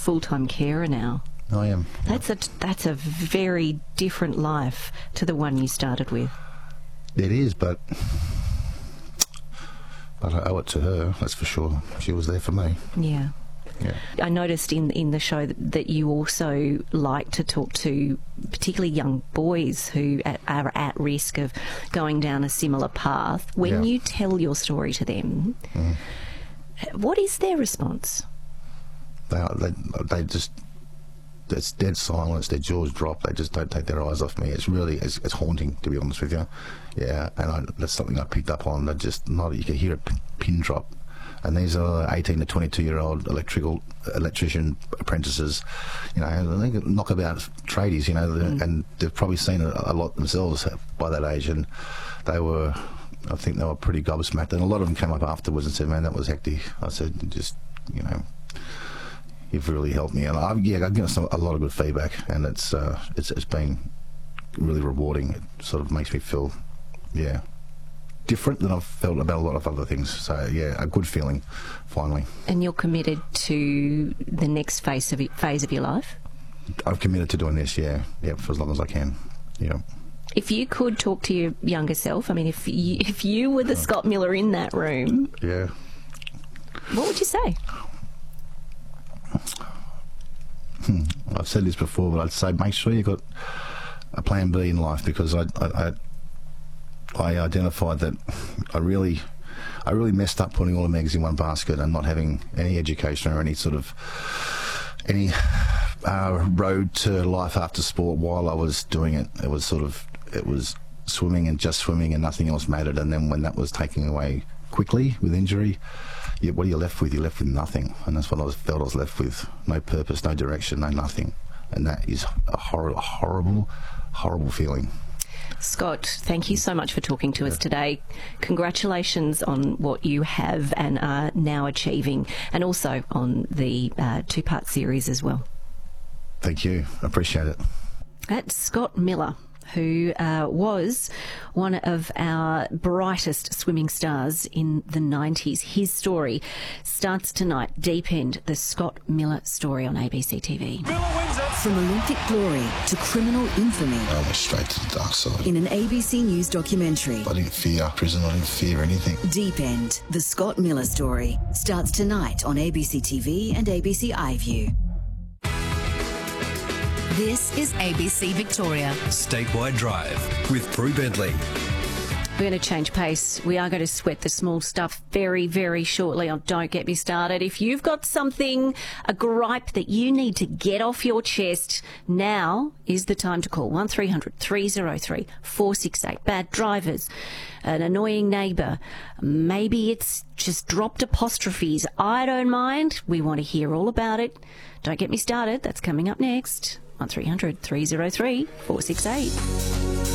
full-time carer now. I am. That's a very different life to the one you started with. It is, but I owe it to her, that's for sure. She was there for me. Yeah. Yeah. I noticed in the show that you also like to talk to particularly young boys who are at risk of going down a similar path. When you tell your story to them, what is their response? They just, it's dead silence, their jaws drop, they just don't take their eyes off me. It's really, it's haunting, to be honest with you. Yeah, and that's something I picked up on. They just, you can hear a pin drop. And these are 18 to 22-year-old electrician apprentices, you know, they knockabout tradies, you know, and they've probably seen a lot themselves by that age, and I think they were pretty gobsmacked. And a lot of them came up afterwards and said, "Man, that was hectic." I said, "Just, you know, you've really helped me." And I've given us a lot of good feedback, and it's been really rewarding. It sort of makes me feel, different than I've felt about a lot of other things. So yeah, a good feeling, finally. And you're committed to the next phase of your life? I've committed to doing this, for as long as I can. Yeah. If you could talk to your younger self, I mean, if you were the Scott Miller in that room, what would you say? I've said this before, but I'd say make sure you've got a plan B in life, because I identified that I really messed up putting all the eggs in one basket and not having any education or any sort of road to life after sport while I was doing it. It was swimming and just swimming, and nothing else mattered. And then when that was taken away quickly with injury, what are you left with? You're left with nothing. And that's what I felt I was left with. No purpose, no direction, no nothing. And that is a horrible, horrible feeling. Scott, thank you so much for talking to us today. Congratulations on what you have and are now achieving, and also on the two-part series as well. Thank you. I appreciate it. That's Scott Miller, who was one of our brightest swimming stars in the 90s. His story starts tonight. Deep End, the Scott Miller story on ABC TV. From Olympic glory to criminal infamy. I went straight to the dark side. In an ABC News documentary. I didn't fear prison, I didn't fear anything. Deep End, the Scott Miller story, starts tonight on ABC TV and ABC iView. This is ABC Victoria. Statewide Drive with Prue Bentley. We're going to change pace. We are going to sweat the small stuff very, very shortly. Oh, don't get me started. If you've got something, a gripe that you need to get off your chest, now is the time to call 1300 303 468. Bad drivers, an annoying neighbour, maybe it's just dropped apostrophes. I don't mind. We want to hear all about it. Don't get me started. That's coming up next. 1300 303 468.